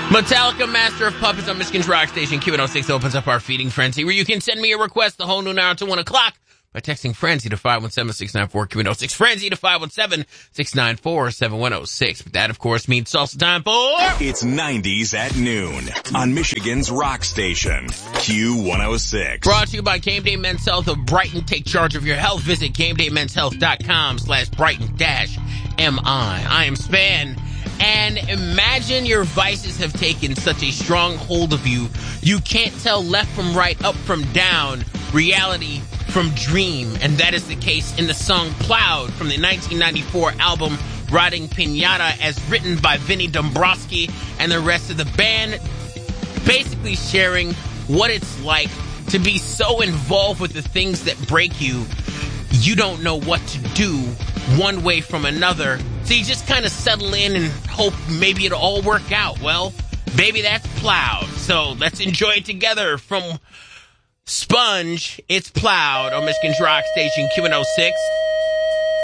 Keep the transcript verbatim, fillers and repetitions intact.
Metallica, Master of Puppets on Michigan's Rock Station. Q one oh six opens up our feeding frenzy, where you can send me a request the whole noon hour to one o'clock by texting Frenzy to five one seven, six nine four, Q one oh six. Frenzy to five one seven, six nine four, seven one oh six. But that, of course, means salsa time for... It's nineties at noon on Michigan's Rock Station. Q one oh six. Brought to you by Game Day Men's Health of Brighton. Take charge of your health. Visit game day men's health dot com slash Brighton dash M I. I am Span. And imagine your vices have taken such a strong hold of you, you can't tell left from right, up from down, reality from dream. And that is the case in the song Plowed from the nineteen ninety-four album Riding Pinata, as written by Vinnie Dombrowski and the rest of the band, basically sharing what it's like to be so involved with the things that break you, you don't know what to do one way from another. So you just kind of settle in and hope maybe it'll all work out. Well, baby, that's Plowed. So let's enjoy it together from Sponge. It's Plowed on Michigan's Rock Station, Q one oh six.